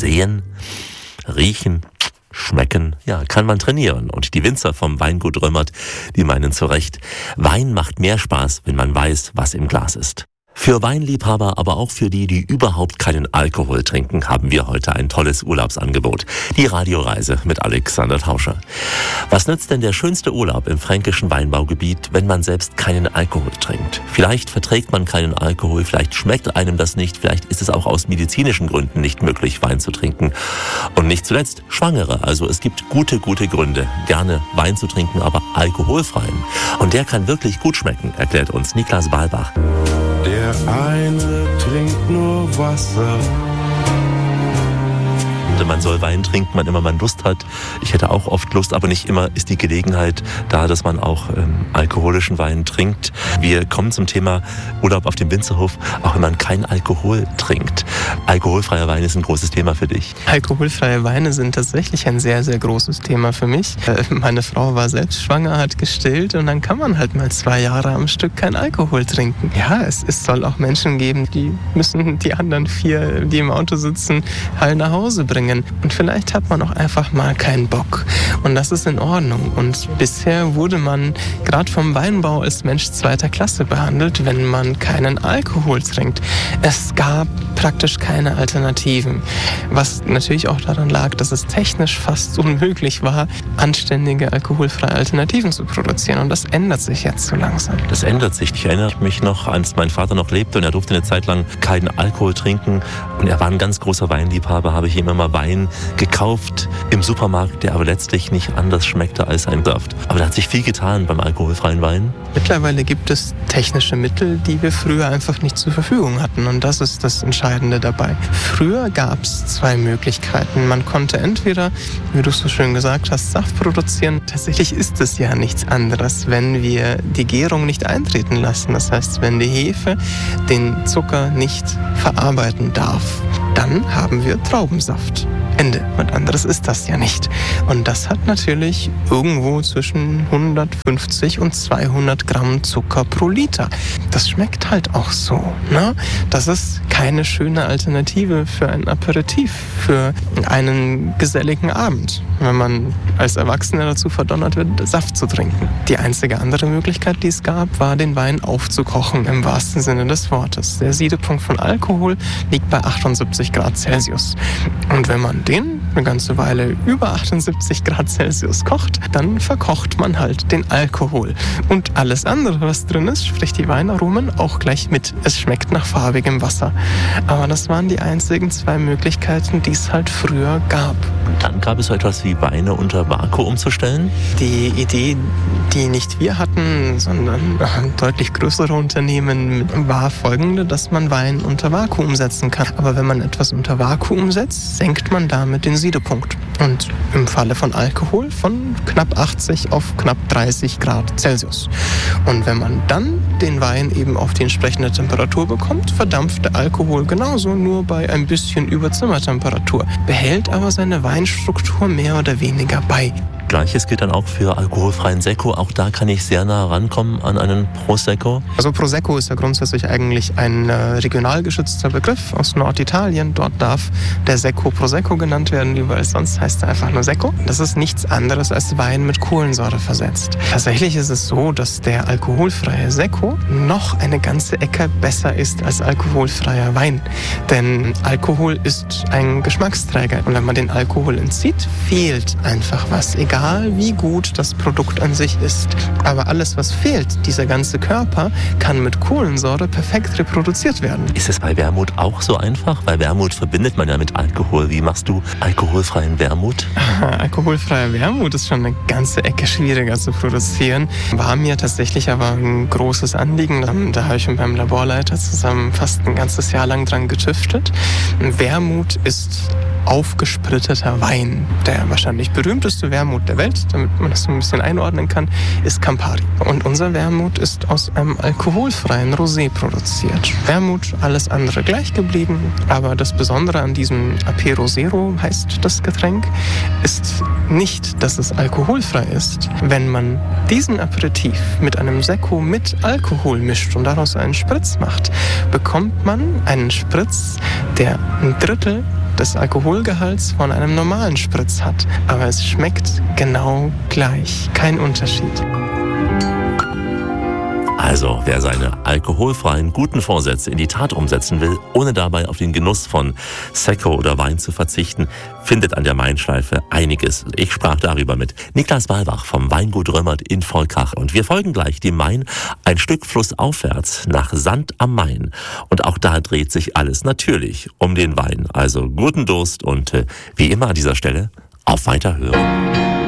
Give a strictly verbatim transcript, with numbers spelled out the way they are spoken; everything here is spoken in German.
Sehen, riechen, schmecken, ja, kann man trainieren. Und die Winzer vom Weingut Römert, die meinen zu Recht, Wein macht mehr Spaß, wenn man weiß, was im Glas ist. Für Weinliebhaber, aber auch für die, die überhaupt keinen Alkohol trinken, haben wir heute ein tolles Urlaubsangebot. Die Radioreise mit Alexander Tauscher. Was nützt denn der schönste Urlaub im fränkischen Weinbaugebiet, wenn man selbst keinen Alkohol trinkt? Vielleicht verträgt man keinen Alkohol, vielleicht schmeckt einem das nicht, vielleicht ist es auch aus medizinischen Gründen nicht möglich, Wein zu trinken. Und nicht zuletzt Schwangere. Also es gibt gute, gute Gründe, gerne Wein zu trinken, aber alkoholfreien. Und der kann wirklich gut schmecken, erklärt uns Niklas Balbach. Der eine trinkt nur Wasser. Man soll Wein trinken, wann immer man Lust hat. Ich hätte auch oft Lust, aber nicht immer ist die Gelegenheit da, dass man auch ähm, alkoholischen Wein trinkt. Wir kommen zum Thema Urlaub auf dem Winzerhof, auch wenn man keinen Alkohol trinkt. Alkoholfreier Wein ist ein großes Thema für dich. Alkoholfreie Weine sind tatsächlich ein sehr, sehr großes Thema für mich. Meine Frau war selbst schwanger, hat gestillt und dann kann man halt mal zwei Jahre am Stück kein Alkohol trinken. Ja, es, es soll auch Menschen geben, die müssen die anderen vier, die im Auto sitzen, heil nach Hause bringen. Und vielleicht hat man auch einfach mal keinen Bock. Und das ist in Ordnung. Und bisher wurde man gerade vom Weinbau als Mensch zweiter Klasse behandelt, wenn man keinen Alkohol trinkt. Es gab praktisch keine Alternativen. Was natürlich auch daran lag, dass es technisch fast unmöglich war, anständige alkoholfreie Alternativen zu produzieren. Und das ändert sich jetzt so langsam. Das ändert sich. Ich erinnere mich noch, als mein Vater noch lebte und er durfte eine Zeit lang keinen Alkohol trinken. Und er war ein ganz großer Weinliebhaber, habe ich ihm immer Wein gekauft im Supermarkt, der aber letztlich nicht anders schmeckte als ein Saft. Aber da hat sich viel getan beim alkoholfreien Wein. Mittlerweile gibt es technische Mittel, die wir früher einfach nicht zur Verfügung hatten. Und das ist das Entscheidende dabei. Früher gab es zwei Möglichkeiten. Man konnte entweder, wie du so schön gesagt hast, Saft produzieren. Tatsächlich ist es ja nichts anderes, wenn wir die Gärung nicht eintreten lassen. Das heißt, wenn die Hefe den Zucker nicht verarbeiten darf, dann haben wir Traubensaft. Ende. Und anderes ist das ja nicht. Und das hat natürlich irgendwo zwischen hundertfünfzig und zweihundert Gramm Zucker pro Liter. Das schmeckt halt auch so, ne? Das ist keine schöne Alternative für ein Aperitif, für einen geselligen Abend, wenn man als Erwachsener dazu verdonnert wird, Saft zu trinken. Die einzige andere Möglichkeit, die es gab, war, den Wein aufzukochen, im wahrsten Sinne des Wortes. Der Siedepunkt von Alkohol liegt bei achtundsiebzig Grad Celsius. Und wenn man den eine ganze Weile über achtundsiebzig Grad Celsius kocht, dann verkocht man halt den Alkohol. Und alles andere, was drin ist, sprich die Weinaromen, auch gleich mit. Es schmeckt nach farbigem Wasser. Aber das waren die einzigen zwei Möglichkeiten, die es halt früher gab. Dann gab es so etwas wie Weine unter Vakuum zu stellen? Die Idee, die nicht wir hatten, sondern deutlich größere Unternehmen, war folgende, dass man Wein unter Vakuum setzen kann. Aber wenn man etwas unter Vakuum setzt, senkt man damit den Siedepunkt. Und im Falle von Alkohol von knapp achtzig auf knapp dreißig Grad Celsius. Und wenn man dann den Wein eben auf die entsprechende Temperatur bekommt, verdampft der Alkohol genauso, nur bei ein bisschen über Zimmertemperatur, behält aber seine Weinstruktur mehr oder weniger bei. Gleiches gilt dann auch für alkoholfreien Sekko. Auch da kann ich sehr nah rankommen an einen Prosecco. Also Prosecco ist ja grundsätzlich eigentlich ein äh, regional geschützter Begriff aus Norditalien. Dort darf der Sekko Prosecco genannt werden, überall sonst heißt er einfach nur Sekko. Das ist nichts anderes als Wein mit Kohlensäure versetzt. Tatsächlich ist es so, dass der alkoholfreie Sekko noch eine ganze Ecke besser ist als alkoholfreier Wein. Denn Alkohol ist ein Geschmacksträger. Und wenn man den Alkohol entzieht, fehlt einfach was. Egal wie gut das Produkt an sich ist. Aber alles, was fehlt, dieser ganze Körper, kann mit Kohlensäure perfekt reproduziert werden. Ist es bei Wermut auch so einfach? Weil Wermut verbindet man ja mit Alkohol. Wie machst du alkoholfreien Wermut? Alkoholfreier Wermut ist schon eine ganze Ecke schwieriger zu produzieren. War mir tatsächlich aber ein großes Anliegen. Da habe ich mit meinem Laborleiter zusammen fast ein ganzes Jahr lang dran getüftelt. Wermut ist aufgespritteter Wein. Der wahrscheinlich berühmteste Wermut der Welt, damit man das so ein bisschen einordnen kann, ist Campari. Und unser Wermut ist aus einem alkoholfreien Rosé produziert. Wermut, alles andere gleich geblieben, aber das Besondere an diesem Apero Zero, heißt das Getränk, ist nicht, dass es alkoholfrei ist. Wenn man diesen Aperitif mit einem Sekko mit Alkohol mischt und daraus einen Spritz macht, bekommt man einen Spritz, der ein Drittel des Alkoholgehalts von einem normalen Spritz hat. Aber es schmeckt genau gleich. Kein Unterschied. Also, wer seine alkoholfreien, guten Vorsätze in die Tat umsetzen will, ohne dabei auf den Genuss von Sekko oder Wein zu verzichten, findet an der Main-Schleife einiges. Ich sprach darüber mit Niklas Walbach vom Weingut Römert in Volkach. Und wir folgen gleich dem Main ein Stück flussaufwärts nach Sand am Main. Und auch da dreht sich alles natürlich um den Wein. Also guten Durst und äh, wie immer an dieser Stelle auf Weiterhören.